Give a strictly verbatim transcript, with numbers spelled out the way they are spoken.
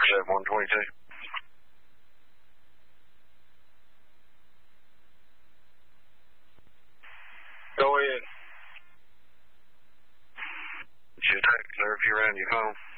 Intercept one twenty-two. Go ahead. Should take a fair few around your phone.